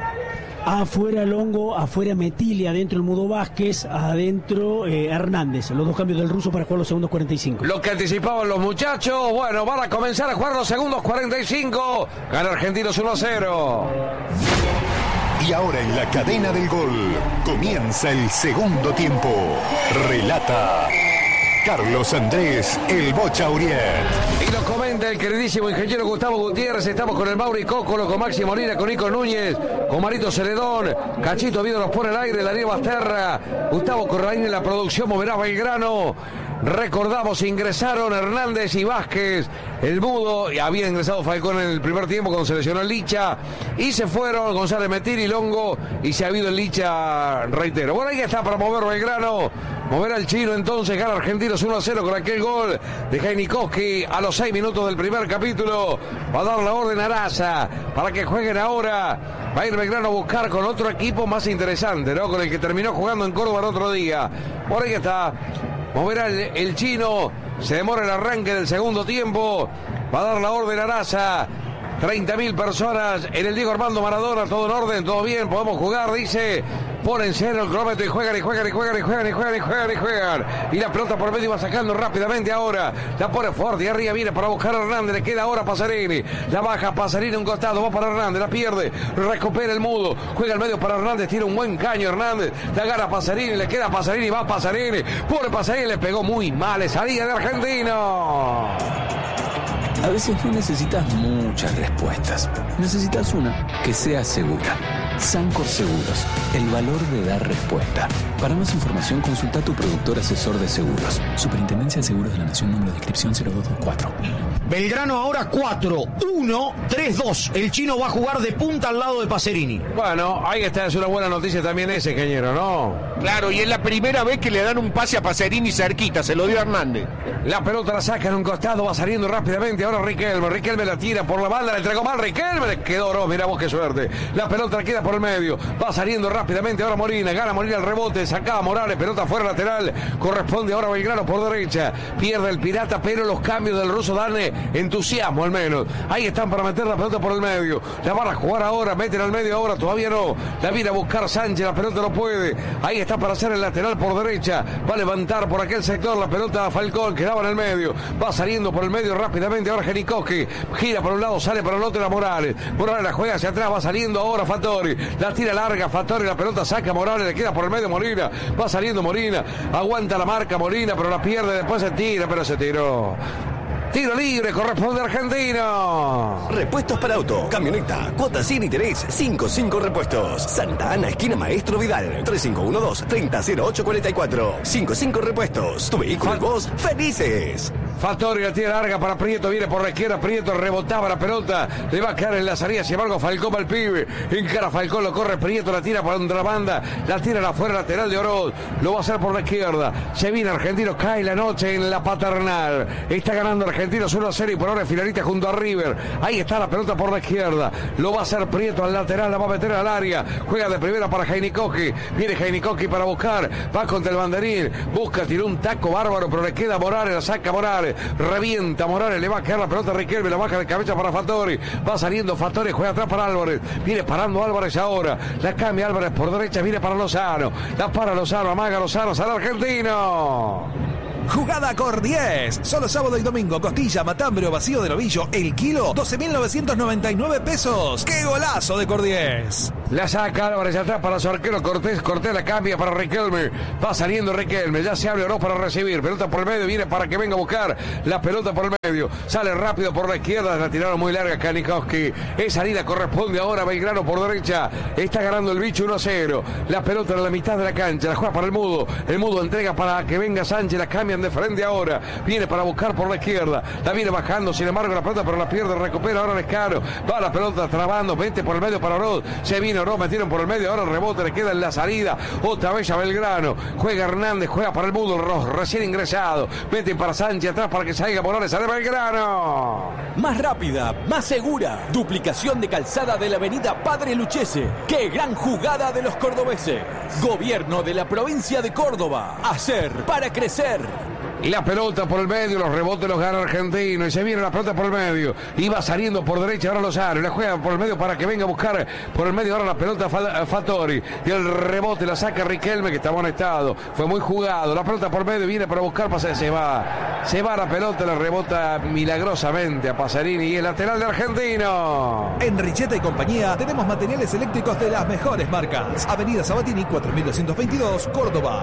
Afuera Longo, afuera Metilli, adentro el Mudo Vázquez, adentro eh, Hernández. Los dos cambios del ruso para jugar los segundos cuarenta y cinco. Lo que anticipaban los muchachos, bueno, van a comenzar a jugar los segundos cuarenta y cinco. Gana Argentinos uno a cero. Y ahora en la cadena del gol comienza el segundo tiempo. Relata Carlos Andrés El Bocha Uriet. Y lo comenta el queridísimo ingeniero Gustavo Gutiérrez. Estamos con el Mauri Cócolo, con Maxi Molina, con Nico Núñez, con Marito Celedón. Cachito Vido nos pone al aire, Darío Basterra, Gustavo Corralín en la producción. Moverá Belgrano. Recordamos, ingresaron Hernández y Vázquez, el Mudo, y había ingresado Falcón en el primer tiempo cuando se lesionó el Licha, y se fueron González Metilli y Longo, y se ha habido el Licha, reitero. Bueno, ahí está para mover Belgrano, mover al chino. Entonces gana Argentinos uno a cero con aquel gol de Heinikowski a los seis minutos del primer capítulo. Va a dar la orden a Araza para que jueguen ahora. Va a ir Belgrano a buscar con otro equipo más interesante, ¿no? Con el que terminó jugando en Córdoba el otro día. Por ahí está. Moverá el, el chino, se demora el arranque del segundo tiempo, va a dar la orden a Araza. treinta mil personas en el Diego Armando Maradona, todo en orden, todo bien, podemos jugar, dice. Ponen cero el cronómetro y juegan y juegan y juegan y juegan y juegan y juegan y juegan. Y la pelota por medio va sacando rápidamente ahora. La pone fuerte y arriba viene para buscar a Hernández. Le queda ahora Pacerini. La baja Pacerini un costado, va para Hernández, la pierde. Recupera el Mudo. Juega al medio para Hernández, tira un buen caño Hernández. La gana Pacerini, le queda Pacerini, va Pacerini. Pobre Pacerini, le pegó muy mal. Es salida de Argentino. A veces no necesitas muchas respuestas. Necesitas una que sea segura. Sancor Seguros, el valor de dar respuesta. Para más información, consulta a tu productor asesor de seguros. Superintendencia de Seguros de la Nación, número de inscripción cero dos dos cuatro. Belgrano ahora cuatro uno tres dos. El chino va a jugar de punta al lado de Pacerini. Bueno, ahí está, es una buena noticia también ese, ingeniero, ¿no? Claro, y es la primera vez que le dan un pase a Pacerini cerquita, se lo dio Hernández. La pelota la saca en un costado, va saliendo rápidamente. Ahora Riquelme, Riquelme la tira por la banda, le entregó mal Riquelme, le quedó Oroz, mira vos qué suerte. La pelota la queda por el medio, va saliendo rápidamente. Ahora Molina, gana Molina el rebote, sacaba Morales, pelota fuera lateral. Corresponde ahora Belgrano por derecha. Pierde el Pirata, pero los cambios del ruso dan entusiasmo al menos. Ahí están para meter la pelota por el medio. La van a jugar ahora, meten al medio ahora, todavía no. La viene a buscar Sánchez, la pelota no puede. Ahí está para hacer el lateral por derecha. Va a levantar por aquel sector la pelota a Falcón, que daba en el medio. Va saliendo por el medio rápidamente ahora Genikoski. Gira por un lado, sale por el otro a Morales. Morales la juega hacia atrás, va saliendo ahora Fattori. La tira larga Fattori, la pelota saca Morales, le queda por el medio Molina. Va saliendo Molina, aguanta la marca Molina, pero la pierde, después se tira, pero se tiró. Tiro libre, corresponde a Argentino. Repuestos para auto, camioneta, cuotas sin interés, cinco cinco Repuestos. Santa Ana, esquina Maestro Vidal, tres cinco uno dos, tres cero cero ocho cuatro cuatro. cinco cinco Repuestos, tu vehículo y vos felices. Fattori la tira larga para Prieto, viene por la izquierda, Prieto rebotaba la pelota, le va a quedar en la salida, sin embargo Falcón va al pibe, encara Falcón, lo corre Prieto, la tira por la banda, la tira afuera lateral de Oroz, lo va a hacer por la izquierda, se viene Argentino, cae la noche en la Paternal, está ganando Argentinos uno a cero y por ahora finalista junto a River, ahí está la pelota por la izquierda, lo va a hacer Prieto al lateral, la va a meter al área, juega de primera para Genikoski, viene Genikoski para buscar, va contra el banderín, busca, tiró un taco bárbaro, pero le queda Morales, la saca Morales, revienta Morales, le va a quedar la pelota a Riquelme, la baja de cabeza para Fattori, va saliendo Fattori, juega atrás para Álvarez, viene parando Álvarez ahora, la cambia Álvarez por derecha, viene para Lozano, la para Lozano, amaga Lozano, sale Argentino. Jugada Cor diez. Solo sábado y domingo. Costilla, matambre o vacío de novillo. El kilo, doce mil novecientos noventa y nueve pesos. ¡Qué golazo de Cor diez! La saca Álvarez atrás para su arquero Cortés. Cortés la cambia para Riquelme. Va saliendo Riquelme. Ya se abre Oroz para recibir. Pelota por el medio. Viene para que venga a buscar la pelota por el medio. Sale rápido por la izquierda. La tiraron muy larga Genikoski. Esa salida corresponde ahora a Belgrano por derecha. Está ganando el bicho uno a cero. La pelota en la mitad de la cancha. La juega para el Mudo. El Mudo entrega para que venga Sánchez. La cambian de frente ahora, viene para buscar por la izquierda, la viene bajando, sin embargo la pelota pero la pierde, recupera ahora Lescano, va la pelota trabando, vente por el medio para Oroz, se viene Oroz, metieron por el medio, ahora el rebote le queda en la salida, otra vez a Belgrano, juega Hernández, juega para el Mudo, Oroz, recién ingresado, vete para Sánchez atrás para que salga Morales, sale Belgrano. Más rápida, más segura, duplicación de calzada de la avenida Padre Luchese. ¡Qué gran jugada de los cordobeses! Gobierno de la provincia de Córdoba, hacer para crecer. La pelota por el medio, los rebotes los gana Argentino y se viene la pelota por el medio. Iba saliendo por derecha ahora Lozano, la juega por el medio para que venga a buscar por el medio ahora la pelota Fattori. Y el rebote la saca Riquelme que está amonestado. Fue muy jugado. La pelota por el medio viene para buscar, pasa, se va. Se va la pelota, la rebota milagrosamente a Pacerini y el lateral de Argentino. En Richeta y compañía tenemos materiales eléctricos de las mejores marcas. Avenida Sabatini cuatro mil doscientos veintidós, Córdoba.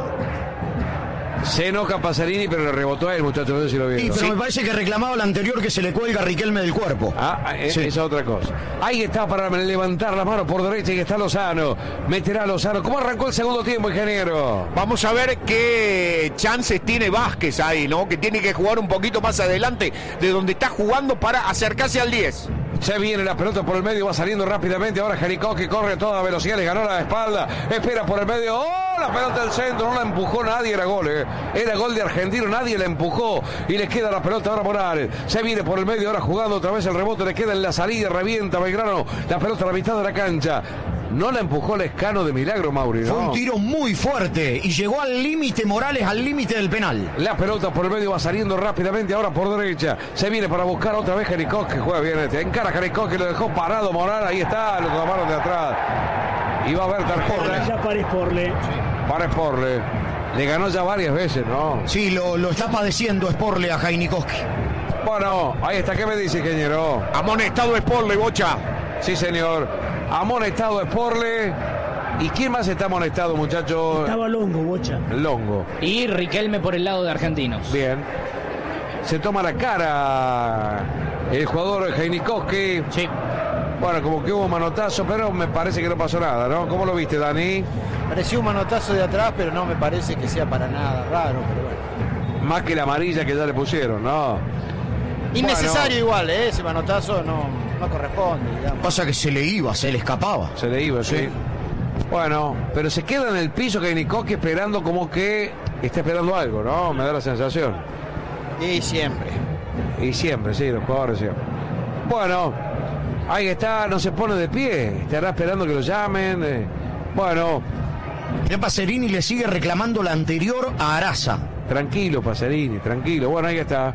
Se enoja Pacerini, pero le rebotó a él, muchachos, no sé si lo vieron. Sí, pero Sí. me parece que reclamaba el anterior que se le cuelga a Riquelme del cuerpo. Ah, eh, Sí. esa es otra cosa. Ahí está para levantar la mano por derecha y está Lozano. Meterá Lozano. ¿Cómo arrancó el segundo tiempo, ingeniero? Vamos a ver qué chances tiene Vázquez ahí, ¿no? Que tiene que jugar un poquito más adelante de donde está jugando para acercarse al diez. Se viene la pelota por el medio, va saliendo rápidamente. Ahora Genikoski corre a toda velocidad, le ganó la espalda. Espera por el medio. ¡Oh! La pelota del centro, no la empujó nadie, era gol, ¿eh? Era gol de Argentino, nadie la empujó. Y le queda la pelota ahora a Morales. Se viene por el medio, ahora jugando otra vez el rebote, le queda en la salida, revienta Belgrano. La pelota a la mitad de la cancha. No la empujó Lescano de milagro, Mauri, ¿no? Fue un tiro muy fuerte y llegó al límite Morales, al límite del penal. La pelota por el medio va saliendo rápidamente ahora por derecha. Se viene para buscar otra vez Genikoski, juega bien este. Encara Genikoski, lo dejó parado Morales, ahí está, lo tomaron de atrás. Y va a haber tarjeta. Ya para Sporle. Para Sporle. Le ganó ya varias veces, ¿no? Sí, lo, lo está padeciendo Sporle a Genikoski. Bueno, ahí está, ¿qué me dice, ingeniero? Amonestado Sporle, Bocha. Sí, señor. Amonestado Sporle. ¿Y quién más está amonestado, muchachos? Estaba Longo, Bocha. Longo. Y Riquelme por el lado de Argentinos. Bien. Se toma la cara el jugador Genikoski. Sí. Bueno, como que hubo manotazo, pero me parece que no pasó nada, ¿no? ¿Cómo lo viste, Dani? Pareció un manotazo de atrás, pero no me parece que sea para nada raro, pero bueno. Más que la amarilla que ya le pusieron, ¿no? Innecesario bueno. igual, ¿eh? Ese manotazo no, no corresponde, digamos. Pasa que se le iba, se le escapaba. Se le iba, sí. sí. Bueno, pero se queda en el piso Keinicoki esperando como que está esperando algo, ¿no? Me da la sensación. Y siempre. Y siempre, sí, los jugadores siempre. Bueno, ahí está, no se pone de pie. Estará esperando que lo llamen. Eh. Bueno. Ya Pacerini le sigue reclamando la anterior a Araza. Tranquilo, Pacerini, tranquilo. Bueno, ahí está.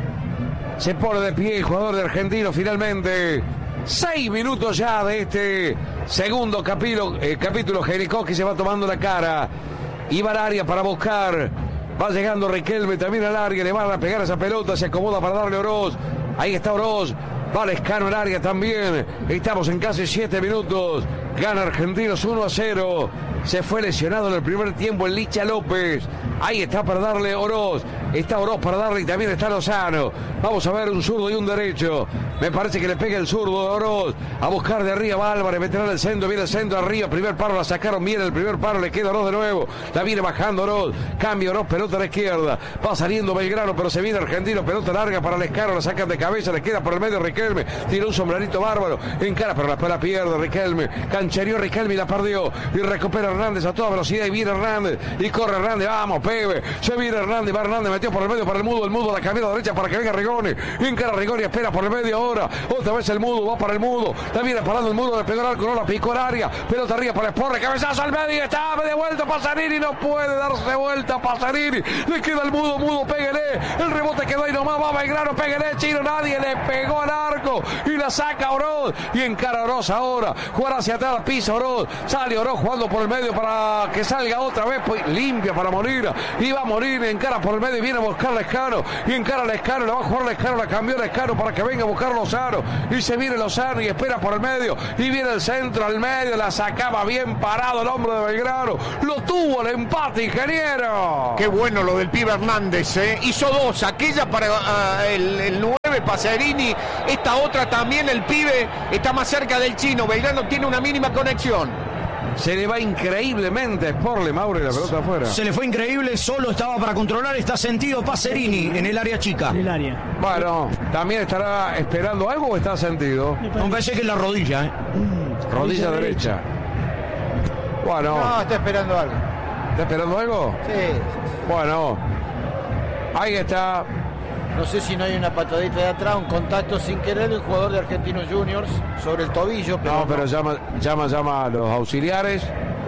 Se pone de pie el jugador de Argentino finalmente. Seis minutos ya de este segundo capítulo. Eh, capítulo Keinicoki se va tomando la cara. Iba al área para buscar. Va llegando Riquelme también al área. Le van a pegar esa pelota. Se acomoda para darle a Oroz. Ahí está Oroz. Va Lescano al área también. Estamos en casi siete minutos. Gana Argentinos uno a cero. Se fue lesionado en el primer tiempo el Licha López. Ahí está para darle Oroz. Está Oroz para darle y también está Lozano. Vamos a ver un zurdo y un derecho. Me parece que le pega el zurdo de Oroz. A buscar de arriba va Álvarez. Meterá en el centro. Viene el centro arriba. Primer paro la sacaron bien. El primer paro le queda Oroz de nuevo. La viene bajando Oroz. Cambio Oroz. Pelota a la izquierda. Va saliendo Belgrano. Pero se viene Argentino. Pelota larga para Lescano. La sacan de cabeza. Le queda por el medio Riquelme. Tiró un sombrerito bárbaro. Encara pero la pelota pierde Riquelme. Canchereó Riquelme y la perdió. Y recupera Hernández a toda velocidad. Y viene Hernández. Y corre Hernández. Vamos, Pebe. Se viene Hernández. Va Hernández. Metió por el medio para el Mudo. El Mudo la cambió a la derecha para que venga Rigoni. Encara Rigoni. Espera por el medio ahora. Otra vez el Mudo. Va para el Mudo. La viene parando el Mudo. Le pegó el arco. No la picó el área. Pelota arriba para Sporre. Cabezazo al medio. Está de vuelta Pacerini. No puede darse vuelta Pacerini. Le queda el Mudo. Mudo. Péguele. El rebote quedó ahí nomás. Va Belgrano. Péguele. Chino. Nadie le pegó al arco. Y la saca Oroz. Y encara Oroz ahora. Jugar hacia atrás. Pisa Oroz. Sale Oroz jugando por el medio para que salga otra vez. Pues limpia para Molina. Y va a morir. Encara por el medio. Y viene a buscar Lescano. Y encara Lescano. Le va a jugar Lescano. La cambió Lescano para que venga a buscar Lozano. Y se viene Lozano y espera por el medio. Y viene el centro al medio. La sacaba bien parado el hombre de Belgrano. Lo tuvo el empate, ingeniero. Qué bueno lo del pibe Hernández. ¿eh? Hizo dos. Aquella para uh, el, el nueve Pacerini. Esta otra también. El pibe está más cerca del chino. Belgrano tiene una mínima conexión. Se le va increíblemente a Sporle, Mauro, y la pelota afuera. Se le fue increíble, solo estaba para controlar. Está sentido Pacerini en el área chica. En el área. Bueno, ¿también estará esperando algo o está sentido? Me parece que es la rodilla, ¿eh? Mm, rodilla, rodilla derecha. derecha. Bueno. No, está esperando algo. ¿Está esperando algo? Sí. Bueno, ahí está. No sé si no hay una patadita de atrás, un contacto sin querer del jugador de Argentinos Juniors sobre el tobillo. Pero no, pero no. llama, llama, llama a los auxiliares.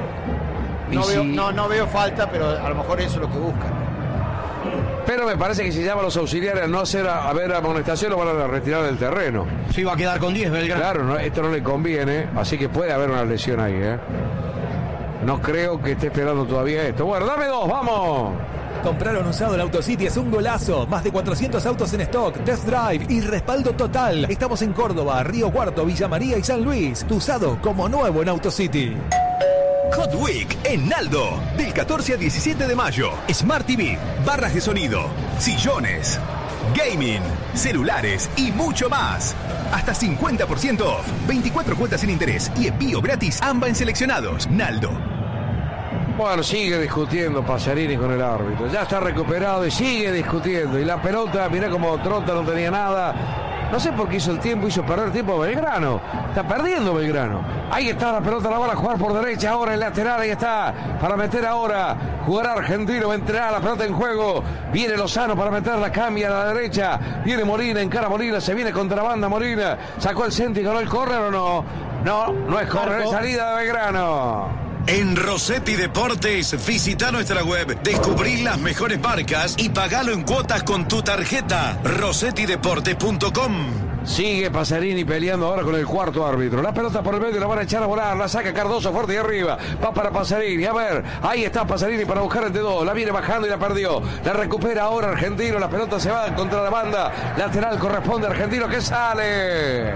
No veo, si... no, no veo falta, pero a lo mejor eso es lo que buscan. Pero me parece que si llama a los auxiliares a no hacer a, a ver amonestación, lo van a retirar del terreno. Sí, va a quedar con diez, Belgrano. Claro, no, esto no le conviene, así que puede haber una lesión ahí, ¿eh? No creo que esté esperando todavía esto. Bueno, dame dos, vamos. Compraron usado en AutoCity es un golazo. Más de cuatrocientos autos en stock, test drive y respaldo total. Estamos en Córdoba, Río Cuarto, Villa María y San Luis. Tu usado como nuevo en AutoCity. Hot Week en Naldo. Del catorce al diecisiete de mayo. Smart T V, barras de sonido, sillones, gaming, celulares y mucho más. Hasta cincuenta por ciento off. veinticuatro cuotas sin interés y envío gratis ambas en seleccionados. Naldo. Bueno, sigue discutiendo Pacerini con el árbitro. Ya está recuperado y sigue discutiendo. Y la pelota, mirá como Trota no tenía nada. No sé por qué hizo el tiempo, hizo perder tiempo a Belgrano. Está perdiendo Belgrano. Ahí está la pelota, la van a jugar por derecha. Ahora el lateral, ahí está. Para meter ahora. Jugará Argentino, va a entrar la pelota en juego. Viene Lozano para meterla, cambia a la derecha. Viene Molina, encara Molina, se viene contra la banda Molina. Sacó el centro y ganó el córner o no. No, no es córner, es salida de Belgrano. En Rossetti Deportes, visita nuestra web, descubrí las mejores marcas y pagalo en cuotas con tu tarjeta. rossetti deportes punto com. Sigue Pacerini peleando ahora con el cuarto árbitro. La pelota por el medio la van a echar a volar. La saca Cardoso fuerte y arriba. Va para Pacerini. A ver, ahí está Pacerini para buscar entre dos. La viene bajando y la perdió. La recupera ahora Argentino. La pelota se va contra la banda. Lateral corresponde a Argentino que sale.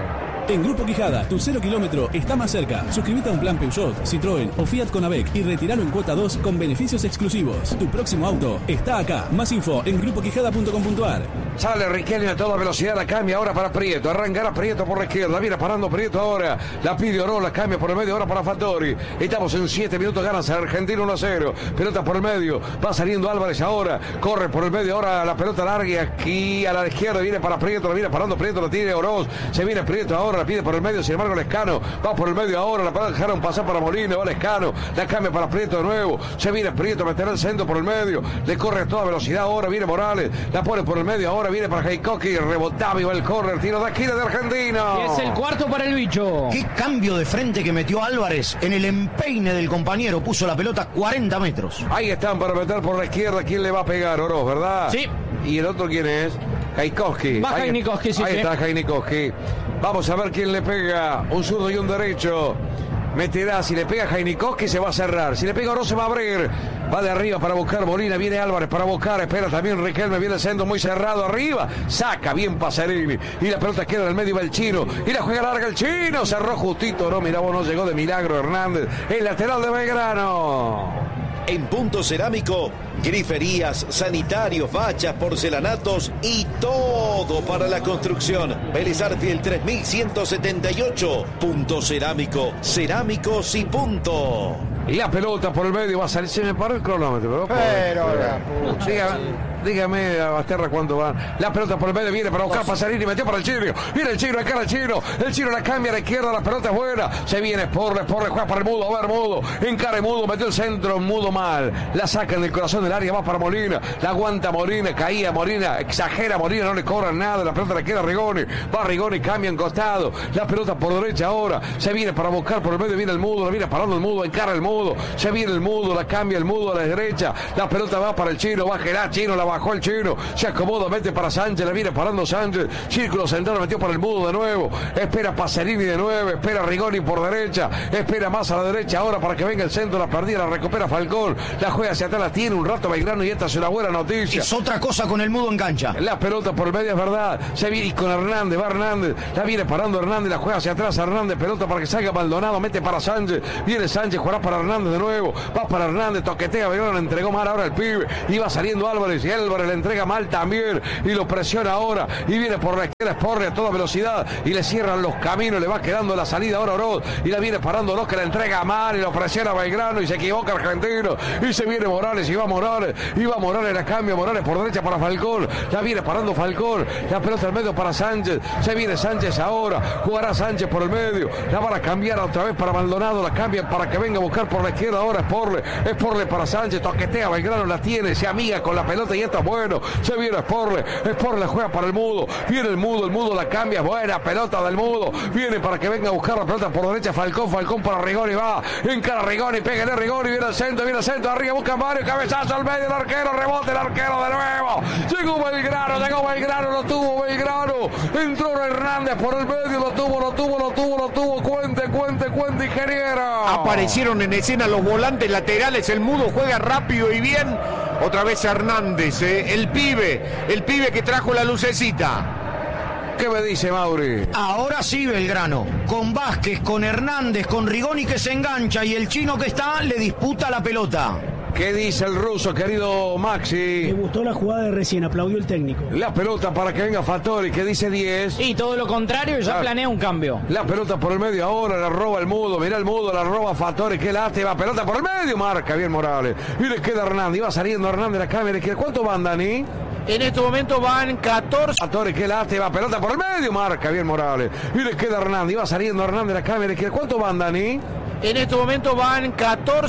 En Grupo Quijada, tu cero kilómetro está más cerca. Suscríbete a un plan Peugeot, Citroën o Fiat Conavec y retíralo en cuota dos con beneficios exclusivos. Tu próximo auto está acá. Más info en grupo quijada punto com punto a r. Sale Riquelme a toda velocidad, la cambia ahora para Prieto. Arrancará Prieto por la izquierda. Viene parando Prieto ahora. La pide Oro, la cambia por el medio ahora para Fattori. Estamos en siete minutos, gana Argentina uno a cero. Pelota por el medio. Va saliendo Álvarez ahora. Corre por el medio ahora la pelota larga y aquí a la izquierda viene para Prieto. La viene parando Prieto, la tiene Oroz. Se viene Prieto ahora, la pide por el medio. Sin embargo, Lescano va por el medio ahora. La pelota dejaron pasar para Molina. Va Lescano. La cambia para Prieto de nuevo. Se viene Prieto, meterá el centro por el medio. Le corre a toda velocidad ahora. Viene Morales. La pone por el medio ahora. Viene para Jaikoki. Rebotaba y va el córner. Tiro de esquina de Argentina. Y es el cuarto para el bicho. Qué cambio de frente que metió Álvarez en el empeine del compañero. Puso la pelota cuarenta metros. Ahí están para meter por la izquierda. ¿Quién le va a pegar? Oroz, ¿verdad? Sí. ¿Y el otro quién es? Jaikoski. Va Jaikoski, sí. Ahí sí. está Jaikoski. Vamos a ver quién le pega. Un zurdo y un derecho. Meterá, si le pega Jaikoski se va a cerrar. Si le pega Oroz se va a abrir. Va de arriba para buscar Molina. Viene Álvarez para buscar. Espera también Riquelme. Viene siendo muy cerrado arriba. Saca bien Pasarini. Y la pelota queda en el medio. Va el chino. Y la juega larga el chino. Cerró justito. No, mirá vos, no llegó de milagro Hernández. El lateral de Belgrano. En Punto Cerámico, griferías, sanitarios, bachas, porcelanatos y todo para la construcción. Vélez Arfield tres mil ciento setenta y ocho. Punto Cerámico, cerámicos y punto. Y la pelota por el medio va a salir. Se me paró el cronómetro. Pero, pero la pucha. Dígame, dígame a Basterra cuánto van. La pelota por el medio viene para buscar Pasarini. Metió para el chino. Viene el chino, acá el chino. El chino la cambia a la izquierda. La pelota es buena. Se viene Porle, Porle juega para el Mudo. A ver, Mudo. Encara el Mudo. Metió el centro. Mudo mal. La saca en el corazón del área. Va para Molina. La aguanta Molina. Caía Molina. Exagera Molina. No le cobran nada. La pelota le queda a Rigoni. Va Rigoni. Cambia en costado. La pelota por derecha ahora. Se viene para buscar por el medio. Viene el Mudo. La viene parando el Mudo. Encara el Mudo. Se viene el Mudo. La cambia el Mudo a la derecha. La pelota va para el chino. Va Gerard. Chino. La bajó el chino. Se acomoda. Mete para Sánchez. La viene parando Sánchez. Círculo central. Metió para el Mudo de nuevo. Espera Pasarini de nuevo. Espera Rigoni por derecha. Espera más a la derecha ahora para que venga el centro. La perdida. La recupera Falcón. La juega hacia atrás. La tiene un rato Belgrano y esta es una buena noticia. Es otra cosa con el Mudo en cancha. La pelota por el medio es verdad. Se viene y con Hernández. Va Hernández. La viene parando Hernández. La juega hacia atrás Hernández. Pelota para que salga Maldonado. Mete para Sánchez. Viene Sánchez. Jugará para Hernández de nuevo. Va para Hernández. Toquetea. Belgrano le entregó mal ahora el pibe. Y va saliendo Álvarez. Y Álvarez le entrega mal también. Y lo presiona ahora. Y viene por la izquierda. Sporre a toda velocidad. Y le cierran los caminos. Le va quedando la salida ahora Oroz. Y la viene parando Oroz que la entrega mal. Y lo presiona Belgrano. Y se equivoca Argentino. Y se viene Morales. Y va Morales. Y va Morales. La cambia Morales por derecha para Falcón. La viene parando Falcón. La pelota al medio para Sánchez. Se viene Sánchez ahora. Jugará Sánchez por el medio. La van a cambiar otra vez para Maldonado. La cambian para que venga a buscar por la izquierda ahora. Sporle. Sporle para Sánchez. Toquetea. Belgrano la tiene. Se amiga con la pelota y está bueno. Se viene Sporle. Sporle juega para el Mudo. Viene el Mudo. El Mudo la cambia. Buena pelota del Mudo. Viene para que venga a buscar la pelota por derecha. Falcón. Falcón para Rigoni. Va. Encara Rigoni. Pégale Rigoni. Viene al centro. Viene al centro. Arriba busca Mario. Cabezazo al medio. El arquero. Rebote el arquero de nuevo. Llegó Belgrano. Llegó Belgrano. Lo tuvo Belgrano. Entró Hernández por el medio. Lo tuvo. Lo tuvo. Lo tuvo. Lo tuvo. Cuente, cuente, cuente. Ingeniero. Aparecieron en escena los volantes laterales. El Mudo juega rápido y bien. Otra vez Hernández. Eh. El pibe. El pibe que trajo la lucecita. ¿Qué me dice Mauri? Ahora sí Belgrano, con Vázquez, con Hernández, con Rigoni que se engancha y el chino que está le disputa la pelota. ¿Qué dice el ruso, querido Maxi? Me gustó la jugada de recién, aplaudió el técnico. La pelota para que venga Fattori, ¿qué dice diez? Y todo lo contrario, ya la, planea un cambio. La pelota por el medio ahora, la roba el Mudo, mirá el Mudo, la roba Fattori, qué lástima, pelota por el medio, marca bien Morales. Y le queda Hernández, va saliendo Hernández la cámara, ¿cuánto van, Dani? En este momento van catorce. Fattori, qué lástima, pelota por el medio, marca bien Morales. Y le queda Hernández, va saliendo Hernández la cámara, ¿cuánto van, Dani? En este momento van catorce.